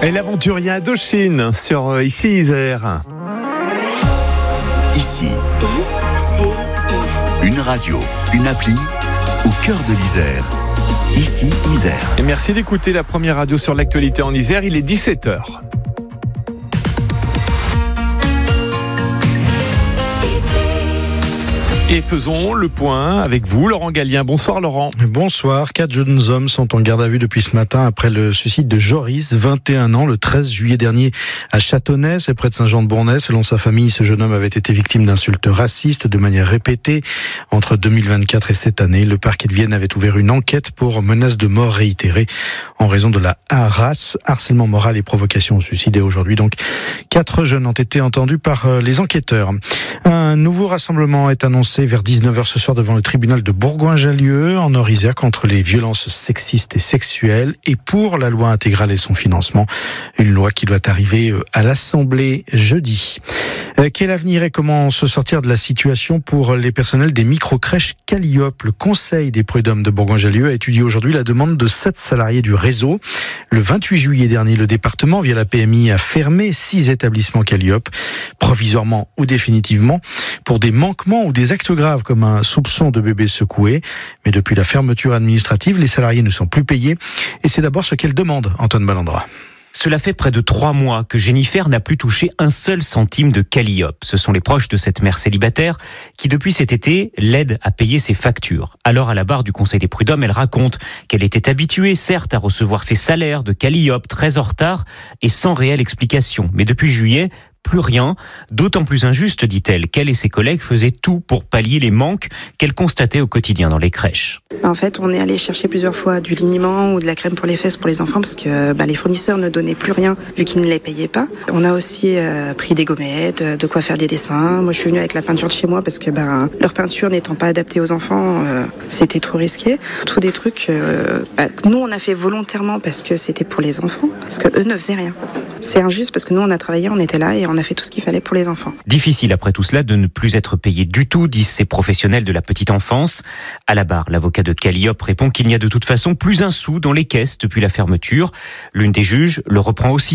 Et l'aventurier Indochine sur Ici Isère. Ici, une radio, une appli au cœur de l'Isère. Ici Isère. Et merci d'écouter la première radio sur l'actualité en Isère. Il est 17h. Et faisons le point avec vous, Laurent Gallien. Bonsoir Laurent. Bonsoir. 4 jeunes hommes sont en garde à vue depuis ce matin après le suicide de Joris, 21 ans, le 13 juillet dernier à Châtonnay, c'est près de Saint-Jean-de-Bournay. Selon sa famille, ce jeune homme avait été victime d'insultes racistes de manière répétée entre 2024 et cette année. Le parquet de Vienne avait ouvert une enquête pour menace de mort réitérée en raison de la harcèlement moral et provocation au suicide. Et aujourd'hui, donc, 4 jeunes ont été entendus par les enquêteurs. Un nouveau rassemblement est annoncé vers 19h ce soir devant le tribunal de Bourgoin-Jallieu en Nord-Isère contre les violences sexistes et sexuelles et pour la loi intégrale et son financement. Une loi qui doit arriver à l'Assemblée jeudi. Quel avenir et comment se sortir de la situation pour les personnels des micro-crèches Calliope? Le Conseil des prud'hommes de Bourgoin-Jallieu a étudié aujourd'hui la demande de 7 salariés du réseau. Le 28 juillet dernier, le département, via la PMI, a fermé 6 établissements Calliope, provisoirement ou définitivement, pour des manquements ou des actes graves comme un soupçon de bébé secoué. Mais depuis la fermeture administrative, les salariés ne sont plus payés. Et c'est d'abord ce qu'elle demande, Antoine Ballandra. Cela fait près de 3 mois que Jennifer n'a plus touché un seul centime de Calliope. Ce sont les proches de cette mère célibataire qui, depuis cet été, l'aident à payer ses factures. Alors, à la barre du Conseil des prud'hommes, elle raconte qu'elle était habituée, certes, à recevoir ses salaires de Calliope très en retard et sans réelle explication. Mais depuis juillet, plus rien, d'autant plus injuste, dit-elle, qu'elle et ses collègues faisaient tout pour pallier les manques qu'elle constatait au quotidien dans les crèches. En fait, on est allé chercher plusieurs fois du liniment ou de la crème pour les fesses pour les enfants parce que les fournisseurs ne donnaient plus rien vu qu'ils ne les payaient pas. On a aussi pris des gommettes, de quoi faire des dessins. Moi, je suis venue avec la peinture de chez moi parce que leur peinture n'étant pas adaptée aux enfants, c'était trop risqué. Tous des trucs que nous, on a fait volontairement parce que c'était pour les enfants, parce que eux ne faisaient rien. C'est injuste parce que nous, on a travaillé, on était là et on a fait tout ce qu'il fallait pour les enfants. Difficile après tout cela de ne plus être payé du tout, disent ces professionnels de la petite enfance. À la barre, l'avocat de Calliope répond qu'il n'y a de toute façon plus un sou dans les caisses depuis la fermeture. L'une des juges le reprend aussi.